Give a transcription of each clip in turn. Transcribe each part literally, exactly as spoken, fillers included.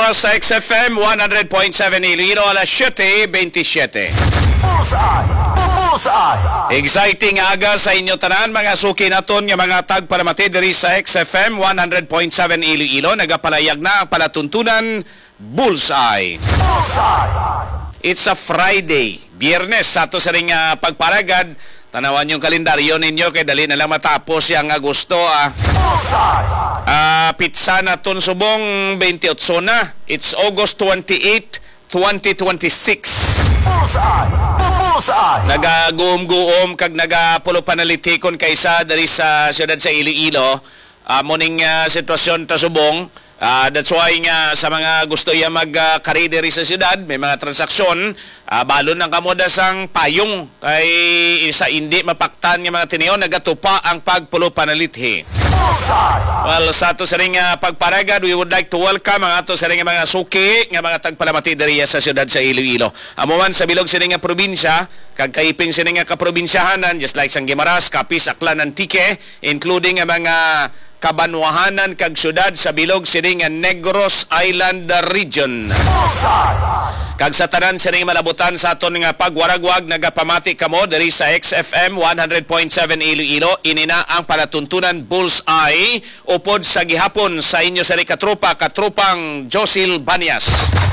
Iloilo sa X F M one hundred point seven Iloilo alas siyete twenty-seven. Bullseye! Bullseye! Exciting aga sa inyo tanan mga suki naton nga mga tag para mati diri sa X F M one hundred point seven Iloilo. Nagapalayag na ang palatuntunan Bullseye. Bullseye! It's a Friday. Biyernes sa ato sa ring uh, pagparagad. Tanawan yung kalendaryo ninyo kay dali na lang matapos yung Agosto. Ah. Uh, pizza na ton subong twenty-eight na. It's August twenty-eighth, twenty twenty-six. Nagaguom-guom kag nagapulo panalitikon kaysa dari sa siyudad sa Iloilo. Uh, muning uh, sitwasyon ta subong. Uh, that's why nga sa mga gusto ya mag-carry uh, diri sa siyudad, may mga transaksyon, uh, balon ang kamoda sang payong kay isa hindi mapaktan nga mga tiniyon nagatupa ang pagpulo panalithi. Well, sa ato sa ring uh, pagparagad, we would like to welcome ang ato sa ring mga suki nga mga tagpalamati diri sa siyudad sa Iloilo. Amo man sa bilog sa ring nga probinsya, kag kaiping sa ring nga kaprobinsyahanan, just like sang Guimaras, Capiz, Aklan, Antique, including ang mga kabanwahanan kag syudad sa bilog sining Negros Island region. Kag sa tanan sining malabutan sa aton nga pagwaragwag nagapamati kamo diri sa X F M one hundred point seven Iloilo. Inina ang palatuntunan Bullseye upod sa gihapon sa inyo sa katropa katropang Josil Banias.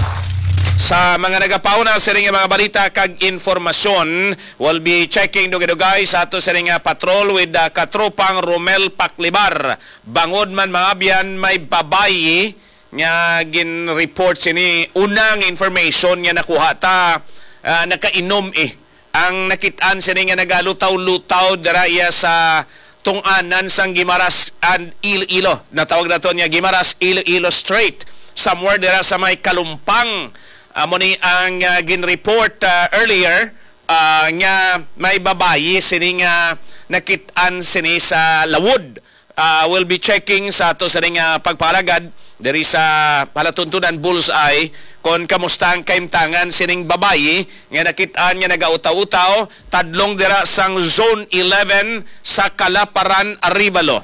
Sa mga nagapauna sa ring mga balita kag informasyon, we'll be checking dugay-dugay sa ato sa ring patrol with uh, katropang Romel Paclibar. Bangod man mga biyan may babayi nga gin-report sini unang information nga nakuha ta uh, nakainom eh. Ang nakitaan sini nga nagalutaw-lutaw daraya sa tunganan sang Guimaras and Iloilo. Natawag na to niya Guimaras Iloilo Strait. Somewhere dira sa may Kalumpang. Amo ni ang uh, gin-report uh, earlier uh, nga may babayi sini nga nakitaan sini sa Lawod. Uh, we'll be checking sa ato sa ring uh, pagparagad diri sa palatuntunan Bullseye kon kamusta ang kaimtangan sining babayi nga nakitaan nga nagautaw-utaw tadlong dira sang Zone eleven sa Kalaparan, Arevalo.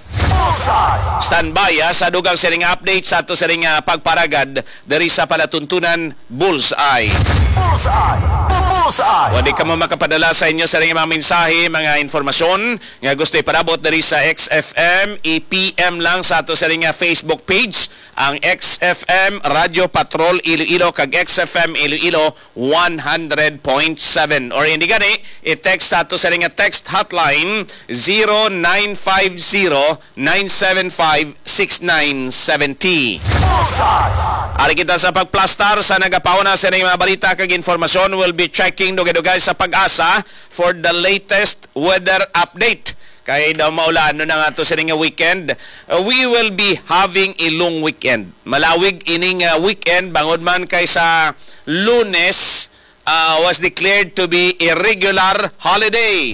Standby ha, sa dugang sining update sa ato sining uh, pagparagad diri sa palatuntunan Bullseye. Bullseye! Bullseye! Wadi ka mo makapadala sa inyo sa ring mga mensahe, mga informasyon nga gusto iparabot diri sa X F M, i-P M lang sa ato sa ring Facebook page ang X F M Radio Patrol Iloilo kag X F M Iloilo one hundred point seven or hindi gani i-text sa ato sa ring text hotline zero nine five zero nine seven five six nine seven zero. Ari kita sa pagplastar sa nagapauna sa ring mga balita kag informasyon. We'll be checking dugay-dugay sa Pag-asa for the latest weather update. Kaya daw maulan no na nga to sa ring weekend. Uh, we will be having a long weekend. Malawig ining uh, weekend bangod man kay sa Lunes uh, was declared to be a regular holiday.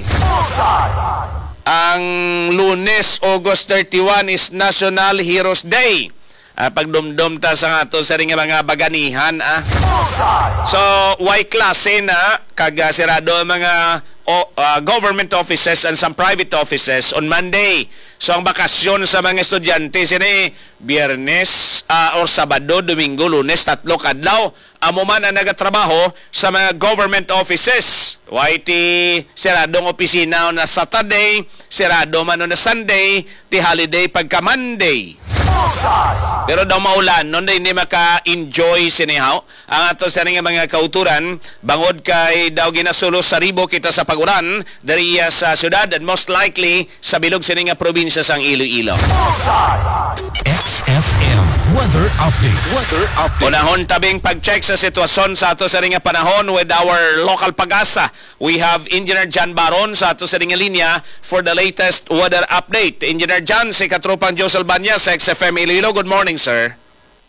Ang Lunes, August thirty-one is National Heroes Day. Uh, pagdumdum ta sa nga to sa ring mga baganihan. Ah. So, why klase na kag uh, sirado mga o, uh, government offices and some private offices on Monday. So ang bakasyon sa mga estudyante sini Biyernes uh, or Sabado, Domingo, Lunes, tatlo kadlaw. Amo man ang nagatrabaho sa mga government offices. Y T siradong opisina na Saturday, sirado man na Sunday, ti holiday pagka Monday. Pero daw maulan, nun hindi maka-enjoy sinihaw. Ang ato sa nga mga kauturan, bangod kay daw ginasulo sa ribo kita sa paguran, dari sa syudad and most likely sa bilog sa nga probinsya sang Iloilo. X F M Weather Update. Weather Update. Unahon tabing pag-check sa sitwasyon sa ato sa nga panahon with our local Pag-asa. We have Engineer John Baron sa ato sa nga linya for the latest weather update. Engineer John, si katropang Josil Banias sa X F M Iloilo. Good morning, sir.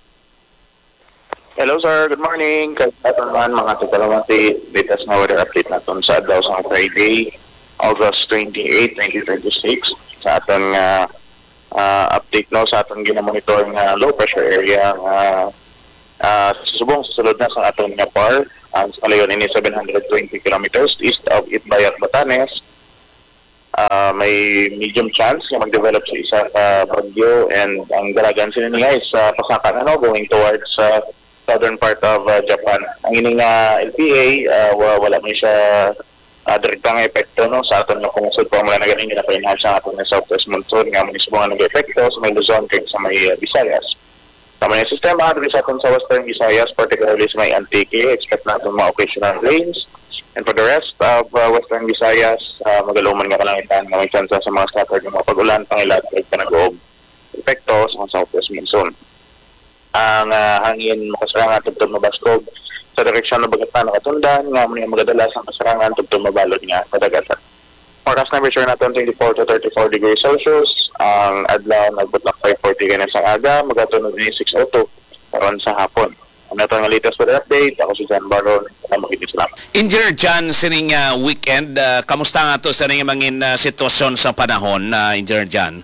Hello sir, good morning. Kaya naman mga tukalamati, latest na weather update natin sa adlaw sa Friday, August twenty-eighth, twenty twenty-six. Sa ating uh, uh, update no, sa ating ginamonitor na low pressure area nga uh, susubong sa sulod na sa ating nga par. Ang uh, kalayon ini seven hundred twenty kilometers east of Itbayat, Batanes. Uh, may medium chance na mag-develop sa isa uh, bagyo and ang dalagan sila niya is uh, pasakan ano, going towards uh, southern part of uh, Japan. Ang ining uh, L P A, uh, wa- wala man siya uh, direktang epekto no sa aton nga kungsod pa wala na ganing gina-enhance ang aton nga southwest monsoon nga munisipyo nga nag-epekto sa may Luzon kay sa may uh, Visayas. Sa may sistema diri sa aton sa western Visayas, particularly sa may Antique, expect natin mga occasional rains. And for the rest of uh, western Visayas, uh, magaluman nga kalangitan nga may chance sa mga scattered nga mga pag-ulan pangilatag pa nag-oob epekto sa southwest monsoon. Ang uh, hangin makasarangan tugtog mabaskog sa direksyon ng bagatan nakatundan nga muna magadalas ang kasarangan tugtog mabalod nga kadagatan. Forecast temperature natin twenty-four to thirty-four degrees Celsius. Ang adlaw nagbutlak five forty ganyan sa aga, magatunod ni six oh two karon sa hapon. Ano ito ang latest weather update? Ako si John Baron. Salamat. Salamat. Engineer John, sining uh, weekend, uh, kamusta nga to sa ning mangin uh, sitwasyon sa panahon, uh, Engineer John?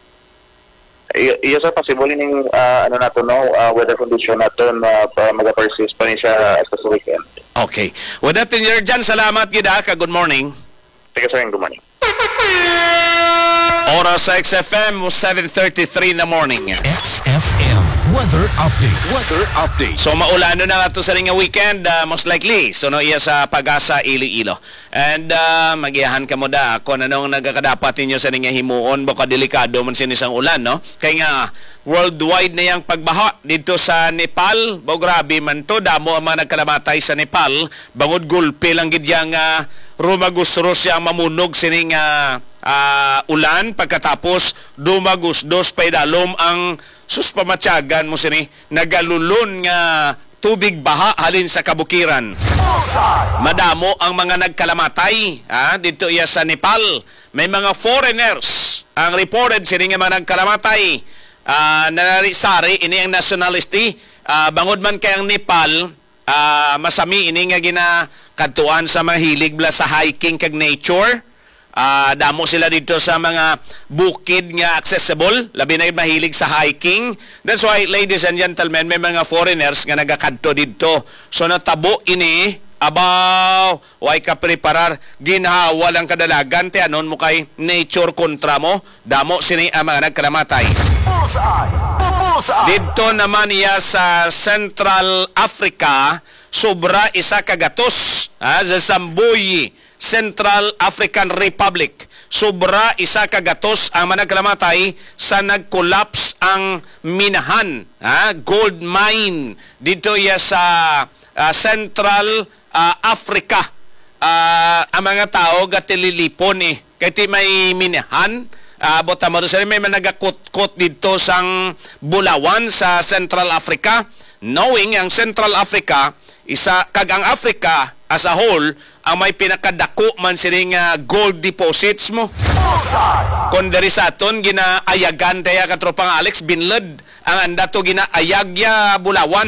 I- iya sa possible ning uh, ano nato no uh, weather condition nato na uh, mag-persist pa ni siya sa weekend. Okay. With that, Engineer John, salamat gida ka. Good morning. Sige sir, good morning. Oras sa X F M, seven thirty-three in the morning. X F M Weather Update. Weather Update. So maulano na nga to sa ring weekend, uh, most likely. So no iya sa Pag-asa, Iloilo. And uh, magiyahan ka mo da kung anong nagkakadapat ninyo sa ring himuon, baka delikado man sinisang ulan, no? Kaya nga, worldwide na yung pagbaha dito sa Nepal. Bo grabe man to, damo ang mga nagkalamatay sa Nepal. Bangod gulpe lang gidyang uh, rumagusros siyang mamunog sining uh, uh, ulan. Pagkatapos, dumagusdos pa idalom ang suspamatyagan mo sini nagalulon nga tubig baha halin sa kabukiran. Madamo ang mga nagkalamatay ha, dito iya sa Nepal. May mga foreigners ang reported sini nga mga nagkalamatay. Uh, nanarisari ini ang nationality. Uh, bangod man kay ang Nepal, uh, masami ini nga ginakadtuan sa mga hilig bla sa hiking kag nature. Uh, damo sila dito sa mga bukid nga accessible, labi na mahilig sa hiking. That's why, ladies and gentlemen, may mga foreigners nga nagakadto dito. So natabo ini, abaw, way ka preparar, ginhawa lang kadalagan, te anon mo kay nature kontra mo, damo sini ang mga nagkalamatay. Dito naman iya sa Central Africa, sobra isa kagatos, ha, sa Sambuyi, Central African Republic. Sobra isa kagatos ang managkalamatay sa nag-collapse ang minahan, ha? Gold mine dito ya sa uh, Central uh, Africa. Uh, ang mga tao gatililipon eh. Kaya ti may minahan, uh, bota mo doon may managakot-kot dito sang Bulawan sa Central Africa. Knowing ang Central Africa, isa kag ang Africa as a whole, ang may pinakadako man sining uh, gold deposits mo. Kung dari sa aton, ginaayagan tayo katropang Alex Binlad, ang anda to ginaayagya Bulawan.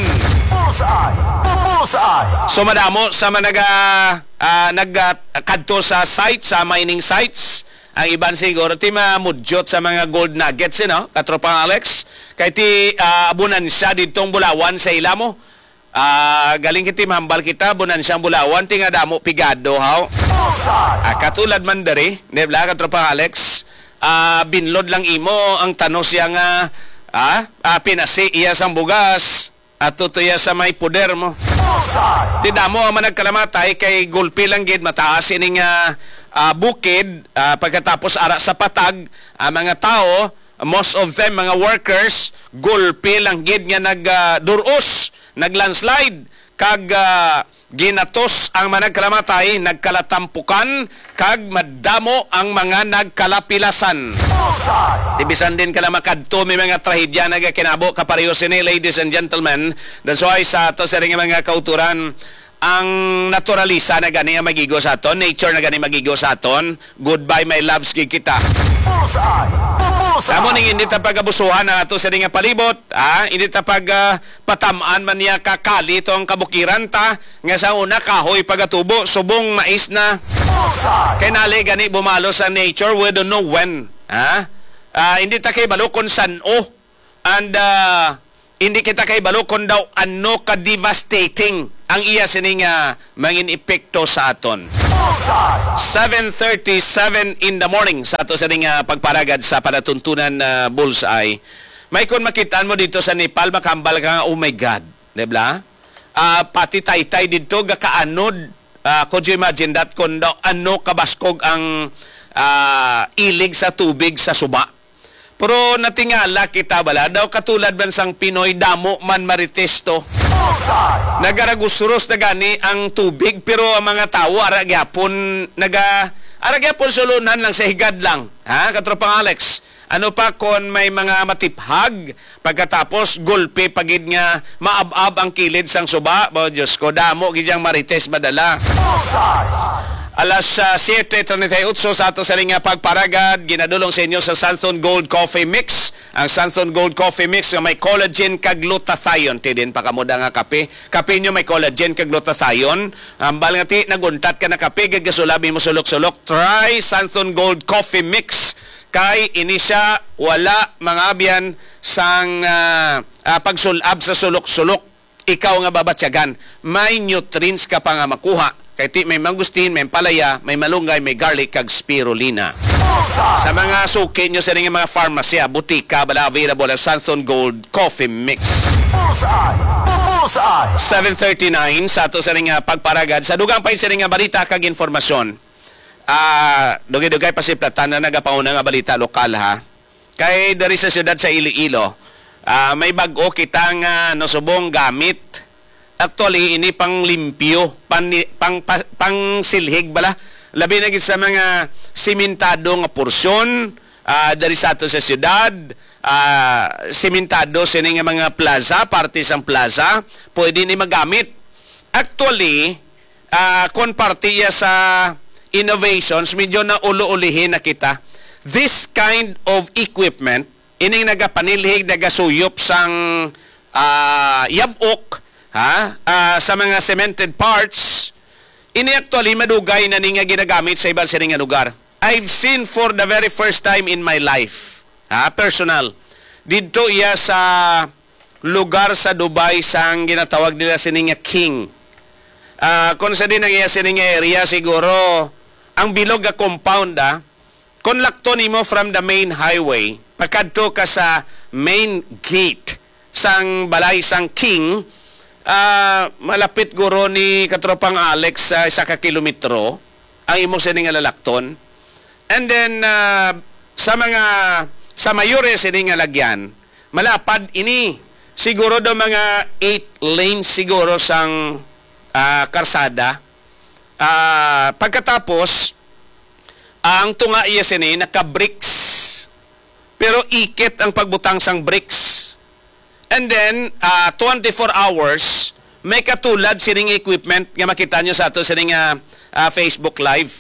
So madamo sa managa uh, nagkadto sa sites, sa mining sites, ang iban siguro, ti mamudyot sa mga gold nuggets, eh, no? Katropang Alex, kay ti uh, abunan siya ditong Bulawan sa ila mo. Ah, uh, galing kiti mahambal kita bunan siyang Bulawan tinga damo pigado haw. Ah, katulad man dere, nebla ka tropang Alex, ah uh, binlod lang imo ang tanos siya nga ah, ah pinasi iya sang bugas at tutuya sa may puder mo. Ti damo ang managkalamatay kay gulpi lang gid mataas ining uh, uh, bukid, uh, pagkatapos ara sa patag ang uh, mga tao, most of them mga workers, gulpi lang gid nga nagduros, uh, naglandslide kag uh, ginatos ang mga nagkalamatay, nagkalatampukan kag madamo ang mga nagkalapilasan. Tibisan din kala makadto may mga trahedya nagakinabo kapareho sini, ladies and gentlemen. That's why sa to sa mga kauturan ang naturalisa na gani ang magigo sa aton, nature na gani magigo sa aton. Goodbye my loves gid kita. Samo ning hindi ta pagabusuhan na ato sa nga palibot, ah, hindi ta pag uh, patamaan man niya kakali to ang kabukiran ta nga sa una kahoy pagatubo, subong mais na. Kay nali gani bumalo sa nature, we don't know when, ha? Ah, hindi ta kay balokon san-o and uh, hindi kita kay balokon daw ano ka devastating ang iya sining uh, mangin epekto sa aton. seven thirty-seven in the morning sa ato sining uh, pagparagad sa palatuntunan na uh, bullseye. May kung makitaan mo dito sa Nepal, makambal ka nga, oh my God, diba? ah, pati taytay dito gakaanod. Uh, could you imagine that kung daw ano kabaskog ang ah, ilig sa tubig sa suba? Pero natingala kita bala daw katulad man sang Pinoy damo man maritesto. Nagaragusros na gani ang tubig pero ang mga tao ara gyapon naga ara gyapon sulunan lang sa higad lang. Ha, katropang Alex. Ano pa kon may mga matiphag pagkatapos gulpe pagid nga maab-ab ang kilid sang suba. Bo Diyos ko, damo gidyang marites madala. Alas uh, siete treinta y ocho sa ato sa ring pagparagad, ginadulong sa inyo sa Sunstone Gold Coffee Mix. Ang Sunstone Gold Coffee Mix nga may collagen kag glutathione. Ti din pakamuda nga kape. Kape nyo may collagen kag glutathione. Ang bal nga ti naguntat ka na kape kag gasulabi mo sulok-sulok. Try Sunstone Gold Coffee Mix. Kay ini siya wala mga abyan sang uh, uh, pagsulab sa sulok-sulok. Ikaw nga babatyagan. May nutrients ka pa nga makuha. Kay ti may mangustin, may palaya, may malunggay, may garlic, kag spirulina. Sa mga suki nyo sa rin mga pharmacy, butika, bala available ang Sunstone Gold Coffee Mix. seven thirty-nine sa ato sa rin pagparagad. Sa dugang pa sa rin balita kag informasyon. Ah, uh, dugay-dugay pa si Platan na nagapauna nga balita lokal ha. Kay dari sa siyudad sa Iloilo, uh, may bag-o kitang uh, nosubong gamit. Actually, ini pang limpyo, pang, pang, pang, pang silhig bala. Labi na sa mga simentado nga porsyon, uh, dari sa ato sa siyudad, uh, simentado sa nga mga plaza, parte sa plaza, pwede ni magamit. Actually, uh, kung partiya sa innovations, medyo na ulo-ulihin na kita. This kind of equipment, ining nagapanilhig, nagasuyop sang uh, yabok, ha? Uh, sa mga cemented parts, ini actually madugay na ninga ginagamit sa ibang sininga lugar. I've seen for the very first time in my life, ha? Personal. Dito iya sa lugar sa Dubai sang ginatawag nila sininga King. Uh, kung sa din ang iya sininga area, siguro, ang bilog nga compound, ha? Kung lakto nimo from the main highway, pagkadto ka sa main gate sang balay sang King, Uh, malapit guro ni katropang Alex sa uh, isa ka kilometro ang imong sining nga lalakton. And then uh, sa mga sa mayores sining nga lagyan, malapad ini siguro do mga eight lanes siguro sang uh, karsada. Uh, pagkatapos ang tunga iya sini naka-bricks. Pero ikit ang pagbutang sang bricks. And then, uh, twenty-four hours, may katulad sining equipment nga makita nyo sa ato sining uh, uh, Facebook Live.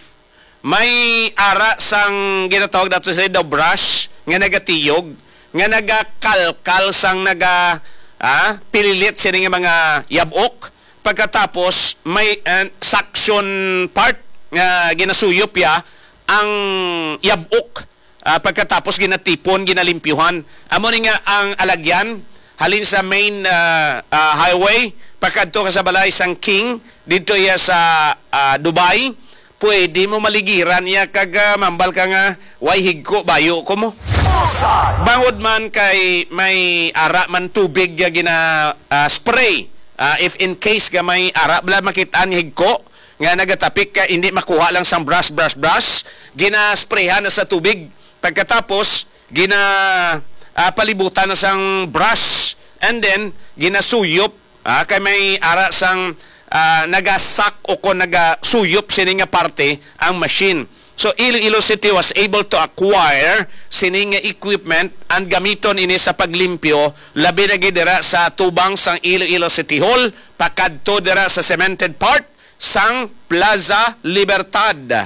May ara sang ginatawag dato sa the brush nga nagatiyog, nga nagakalkal sang naga uh, pililit sining mga yabok. Pagkatapos, may uh, suction part nga ginasuyop ya ang yabok. Uh, pagkatapos ginatipon, ginalimpyuhan. Amo ni nga ang alagyan, halin sa main uh, uh, highway, pagkadto ka sa balay sang King, dito iya sa uh, Dubai, pwede mo maligiran iya kag uh, mambal ka nga, way higko, bayo ko mo. Bangod man kay may ara man tubig ya gina uh, spray, uh, if in case ka may ara, bala makitaan higko, nga nagatapik ka, hindi makuha lang sang brush, brush, brush, gina-sprayhan na sa tubig, pagkatapos, gina uh, palibutan na sang brush, and then ginasuyop ah, kay may ara sang uh, nagasak o ko nagasuyop sini nga parte ang machine. So Iloilo City was able to acquire sini nga equipment and gamiton ini sa paglimpyo labi na gidira sa tubang sang Iloilo City Hall pakadto dira sa cemented part sang Plaza Libertad.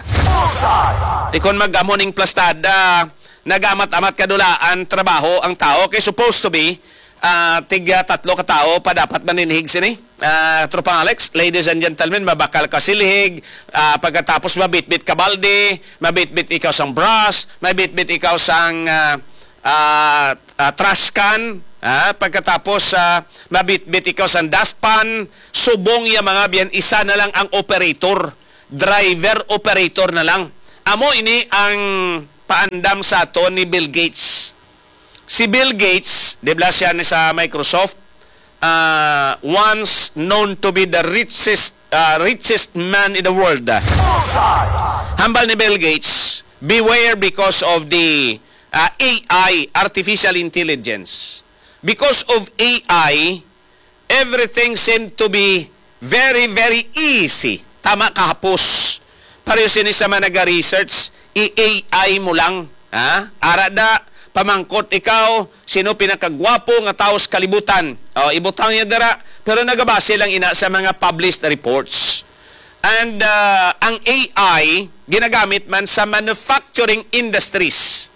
Tikon magamoning plastada nagamat-amat kadulaan trabaho ang tao kay supposed to be uh, tiga tatlo ka tao pa dapat maninhig sini. Uh, Tropang Alex, ladies and gentlemen, mabakal ka silhig, uh, pagkatapos mabitbit ka balde, mabitbit ikaw sang brush, mabitbit ikaw sang uh, uh, uh, trash can, uh, pagkatapos uh, mabitbit ikaw sang dustpan, subong ya mga biyan, isa na lang ang operator, driver operator na lang. Amo ini ang paandam sa ato ni Bill Gates. Si Bill Gates, di ba siya sa Microsoft, uh, once known to be the richest uh, richest man in the world. Hambal ni Bill Gates, beware because of the uh, A I, artificial intelligence. Because of A I, everything seemed to be very, very easy. Tama kahapos. Pareho sini sa mga nag-research, i-A I mo lang. Ha? Arada, pamangkot ikaw, sino pinakagwapo nga tao sa kalibutan. O, ibutang niya dara. Pero nagabase lang ina sa mga published reports. And uh, ang A I, ginagamit man sa manufacturing industries.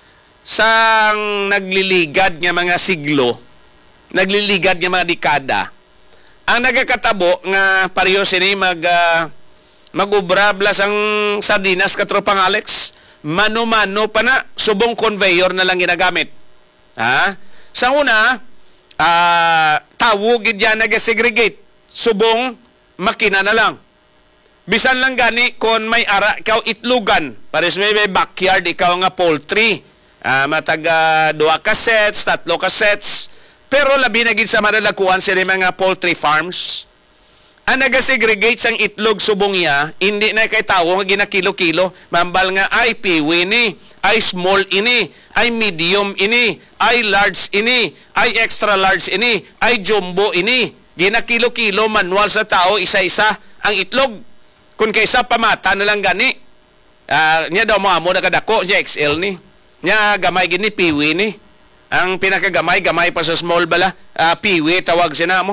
Sang nagliligad nga mga siglo, nagliligad nga mga dekada, ang nagakatabo nga pareho sini mag uh, magubrabla sang sardinas katropang Alex, mano-mano pa na, subong conveyor na lang ginagamit. Ha? Sa una, uh, tawag dyan nag-segregate, subong makina na lang. Bisan lang gani kon may ara ikaw itlugan, pares may, may backyard ikaw nga poultry, uh, mataga dua ka sets, tatlo ka sets, pero labi na gid sa madalakuan sila mga poultry farms. Ang nag-segregate sang itlog subong ya, hindi na kay tao nga ginakilo-kilo. Mambal nga, ay piwi ni, ay small ini, ay medium ini, ay large ini, ay extra large ini, ay jumbo ini. Ginakilo-kilo, manual sa tao, isa-isa ang itlog. Kung kaysa pamata na lang gani, uh, niya daw mga mo nakadako, niya X L ni. Niya gamay gini, piwi ni. Ang pinakagamay, gamay pa sa small bala, uh, piwi, tawag sina mo.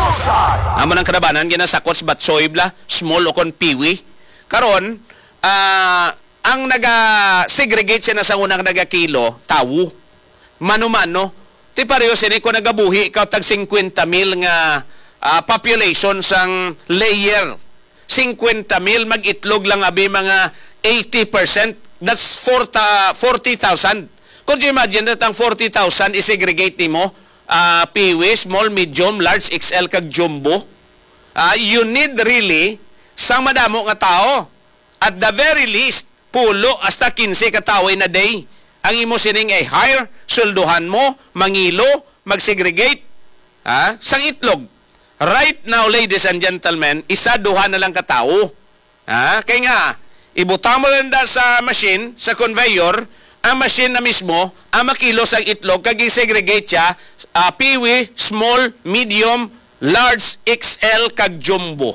Amo ng karabanan, ginasakot sa batsoy bla, small o kon piwi. Karon, uh, ang naga-segregate siya na sa unang nagakilo, tawo. Mano-mano. Ti pareho sini ko nagabuhi, ikaw tag fifty mil nga uh, population sang layer. fifty mil, mag-itlog lang abi mga eighty percent. That's forty thousand. Kung you imagine that ang forty thousand isegregate ni mo, uh, piwi, small, medium, large, X L, kag jumbo, uh, you need really sang madamo nga tao. At the very least, pulo hasta fifteen ka tao in a day. Ang imo sining ay hire, sulduhan mo, mangilo, magsegregate, ha? Sang itlog. Right now, ladies and gentlemen, isa duha na lang ka tao. Ha? Kaya nga, ibutang mo lang sa machine, sa conveyor, ang machine na mismo, ang makilos ang itlog, kaging segregate siya, uh, piwi, small, medium, large, X L, kag jumbo.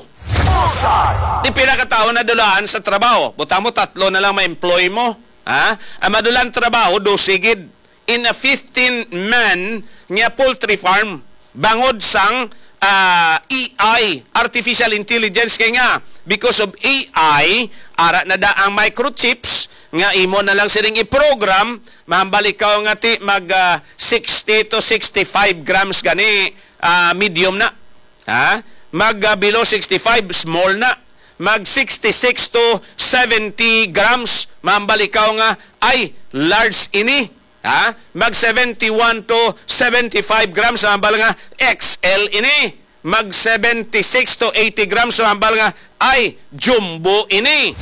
Di pinakatao na dulaan sa trabaho. Buta mo, tatlo na lang ma-employ mo. Ha? Ang madulang trabaho, dosigid. In a fifteen man nga poultry farm, bangod sang uh, A I, artificial intelligence, kaya nga, because of A I, ara na da ang microchips, nga imo na lang sining i-program, mahambalik ka nga ti mag uh, sixty to sixty-five grams gani uh, medium na. Ha? Mag uh, below sixty-five small na. Mag sixty-six to seventy grams, mahambalik ka nga ay large ini. Ha? Mag seventy-one to seventy-five grams, mahambal nga X L ini. Mag seventy-six to eighty grams, mahambal nga ay jumbo ini.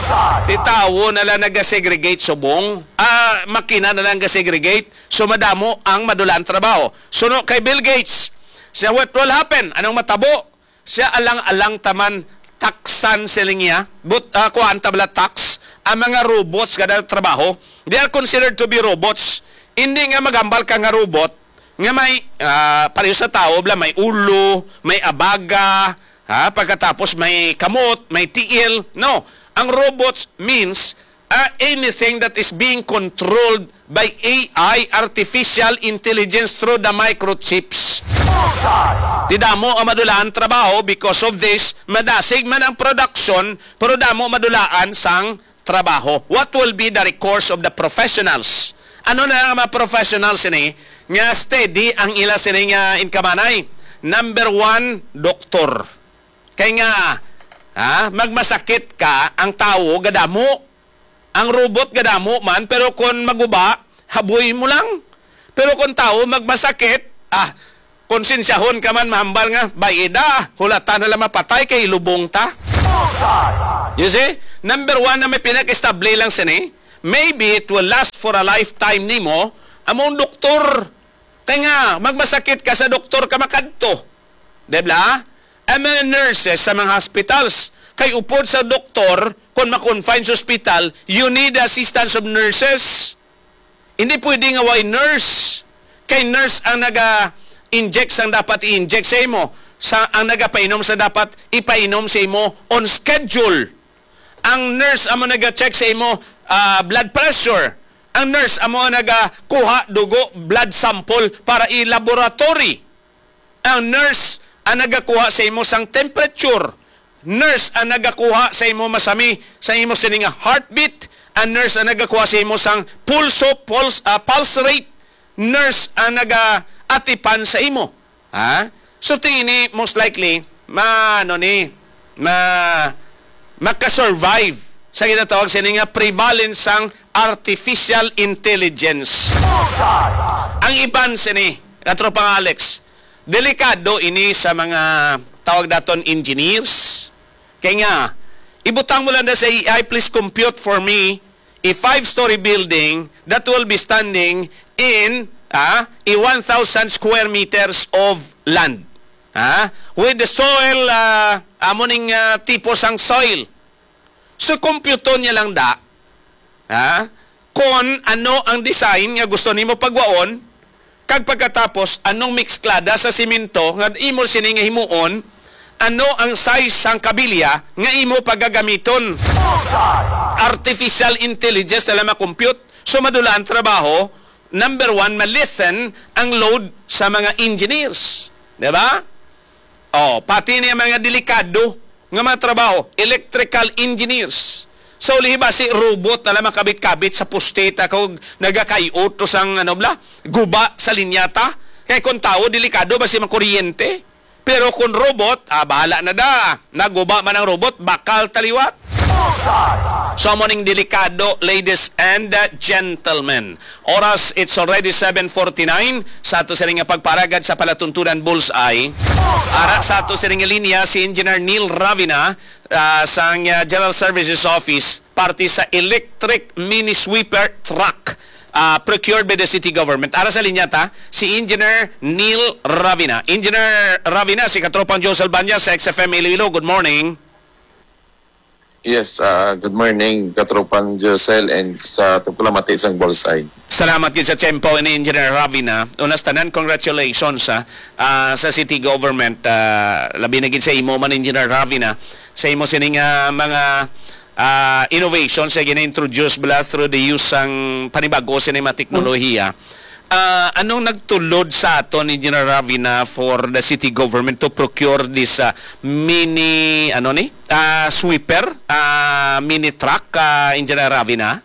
Titawo na lang nag-segregate subong. Ah, makina na lang nag-segregate. So madamo ang madulang trabaho. Suno kay Bill Gates, siya what will happen? Anong matabo? Siya alang-alang taman taksan siling niya. But uh, kuhaan tabla tax. Ang mga robots kada trabaho, they are considered to be robots. Hindi nga magambal ka nga robot nga may uh, pareho sa tao bla, may ulo, may abaga, ha, pagkatapos may kamot, may tiil. No, ang robots means uh, anything that is being controlled by A I, artificial intelligence, through the microchips. Tidamo ang madulaan trabaho. Because of this, madasig man ang production, pero damo madulaan sang trabaho. What will be the recourse of the professionals? Ano na ang mga professionals ini? Nga steady ang ila sini nga inkamanay. Number one, doktor. Kaya nga, ha, magmasakit ka, ang tao, gadamo. Ang robot, gadamo man, pero kung maguba, haboy mo lang. Pero kung tao, magmasakit, ah, konsensyahon ka man, mahambal nga, bayida, hulata na lang mapatay, kay lubong ta. You see? Number one na may pinag-establish lang sini, maybe it will last for a lifetime nimo, among doktor. Kaya nga, magmasakit ka sa doktor ka makadto. Diba? Ang mga nurses sa mga hospitals, kay upod sa doktor, kung makonfine sa hospital, you need assistance of nurses. Hindi pwede nga way nurse. Kay nurse ang naga-inject sang dapat i-inject sa imo. Sa, ang nagapainom sa dapat ipainom sa imo on schedule. Ang nurse ang naga-check sa imo uh, blood pressure. Ang nurse ang naga-kuha dugo, blood sample para i-laboratory. Ang nurse ang nagakuha sa imo sang temperature. Nurse ang nagakuha sa imo masami sa imo sininga heartbeat. Ang nurse ang nagakuha sa imo sang pulso, pulse, uh, pulse rate. Nurse ang naga-atipan sa imo. Ha? So tingini most likely ma ano ni ma makasurvive sa ginatawag sininga prevalence sang artificial intelligence. Ang iban sini, katropang Alex, delikado ini sa mga tawag daton engineers. Kaya nga, ibutang mo lang na sa A I, please compute for me a five-story building that will be standing in ah, a one thousand square meters of land. Ah, with the soil, uh, amoning uh, tipos ang soil. So, computo niya lang da, ah, kung ano ang design nga gusto nimo pagwaon, kag pagkatapos, anong mixklada sa simento nga imo sininga himuon, ano ang size sang kabilya nga imo pagagamiton. Artificial intelligence na lang makompute. So madula ang trabaho, number one, malisten ang load sa mga engineers. Diba? Oh, pati niya mga delikado nga mga trabaho, electrical engineers. So lihiba si robot na lang makabit-kabit sa posteta kung nagakayot to sang ano bla, guba sa linyata. Kaya kung tao, delikado ba si makuryente? Pero kung robot, ah, bahala na da. Naguba man ang robot, bakal taliwat. So morning delikado, ladies and uh, gentlemen. Oras, it's already seven forty-nine. Sa ato sa ring pagparagad sa palatuntunan Bullseye. Ara sa ato sa ring linya si Engineer Neil Ravina uh, sa uh, General Services Office, parte sa electric mini sweeper truck. Uh, procured by the city government. Ara sa linya ta, si Engineer Neil Ravina. Engineer Ravina, si Katropang Joe Salbanya sa X F M Iloilo. Good morning. Yes, uh, good morning, Katropang Josel, and sa tupulamati isang Bullseye. Salamat din sa tempo ni Engineer Ravina. Unas tanan, congratulations ha, uh, sa city government. Uh, labi na gid sa imo man, Engineer Ravina, sa imo sining uh, mga Uh, innovation sa gina-introduce bala through the use ng panibago sa mga teknolohiya. Uh, anong nagtulod sa aton ni Engineer Ravina for the city government to procure this uh, mini ano ni uh, sweeper, uh, mini truck, uh, Engineer Ravina?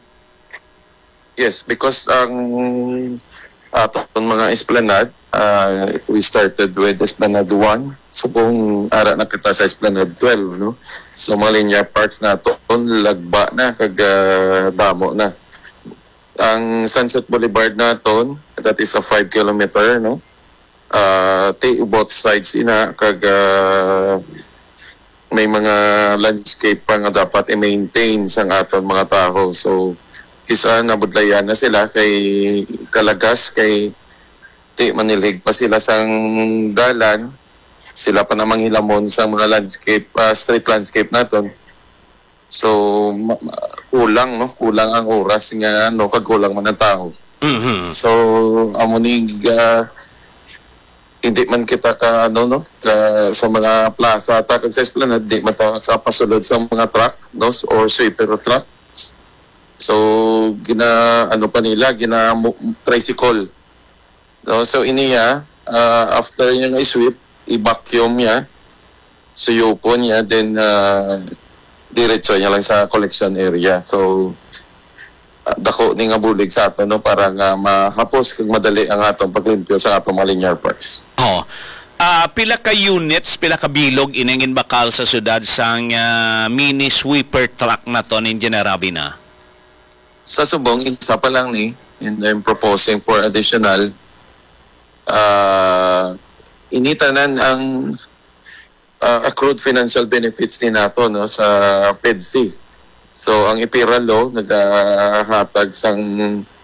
Yes, because ang aton mga esplanade, uh, we started with Esplanade one. So kung ara na kita sa Esplanade twelve, no? So mga linear parks na ito, lagba na, kag uh, damo na. Ang Sunset Boulevard na ito, that is a five kilometer, no? Uh, take both sides ina, kag uh, may mga landscape pa nga dapat i-maintain sa aton mga tao. So kisa nabudlayan na sila kay kalagas, kay ti manilig pa sila sang dalan, sila pa namang hilamon sa mga landscape, uh, street landscape naton. So ma- ma- kulang no, kulang ang oras nga no, kag kulang man ang tao. Mm-hmm. So amo ni uh, hindi man kita ka ano no, ka, sa mga plaza ta kag sa esplanade di man ta kapasulod sa mga truck, no, or sweeper trucks. So gina ano pa nila, gina tricycle. No, so iniya uh, after niya nga i-sweep, i-vacuum niya, suyupon niya, then uh, diretso niya lang sa collection area. So uh, dako ni nga bulig sa ato no, para nga mahapos kag madali ang atong paglimpyo sa atong mga linear parks. Oh. Uh, pila ka units, pila ka bilog iningin bakal sa syudad sang uh, mini sweeper truck na to ni Engineer Ravina? Sa subong, isa pa lang ni, and I'm proposing for additional uh, initanan ang uh, accrued financial benefits ni nato no, sa P E D C. So ang I P I R A law nagahatag sang